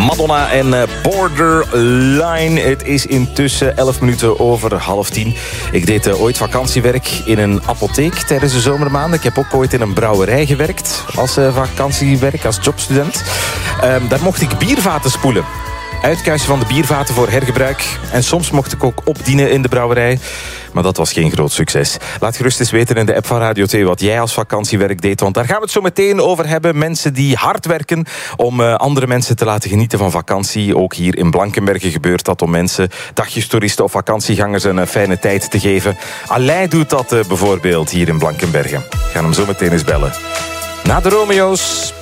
Madonna en Borderline. Het is intussen 11 minuten over 9:30. Ik deed ooit vakantiewerk in een apotheek tijdens de zomermaanden. Ik heb ook ooit in een brouwerij gewerkt als vakantiewerk, als jobstudent. Daar mocht ik biervaten spoelen. Uitkuisen van de biervaten voor hergebruik. En soms mocht ik ook opdienen in de brouwerij. Maar dat was geen groot succes. Laat gerust eens weten in de app van Radio 2 wat jij als vakantiewerk deed. Want daar gaan we het zo meteen over hebben. Mensen die hard werken om andere mensen te laten genieten van vakantie. Ook hier in Blankenberge gebeurt dat om mensen, dagjestoeristen of vakantiegangers, een fijne tijd te geven. Alain doet dat bijvoorbeeld hier in Blankenberge. We gaan hem zo meteen eens bellen. Na de Romeo's.